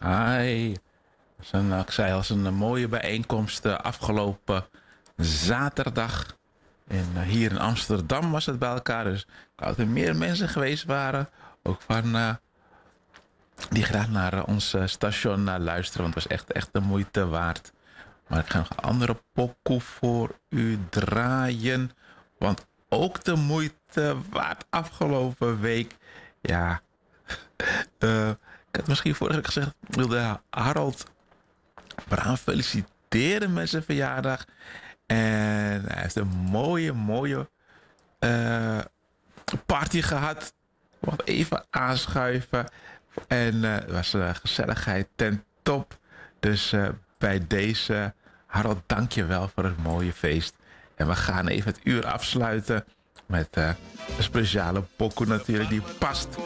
Hi. Ik zei als een mooie bijeenkomst afgelopen zaterdag. En hier in Amsterdam was het bij elkaar. Dus ik wou dat er meer mensen geweest waren. Ook van die graag naar ons station luisteren. Want het was echt de moeite waard. Maar ik ga nog een andere pokoe voor u draaien. Want ook de moeite waard afgelopen week. Ja, ik had misschien vorige week gezegd. Ik wilde Harold Braan feliciteren met zijn verjaardag. En hij heeft een mooie party gehad. Wat even aanschuiven. En het was gezelligheid ten top. Dus bij deze, Harold, dank je wel voor het mooie feest. En we gaan even het uur afsluiten met een speciale pokoe natuurlijk die past